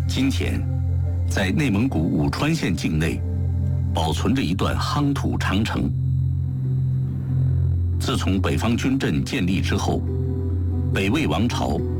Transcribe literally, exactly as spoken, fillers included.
今天，在内蒙古武川县境内，保存着一段夯土长城。自从北方军镇建立之后，北魏王朝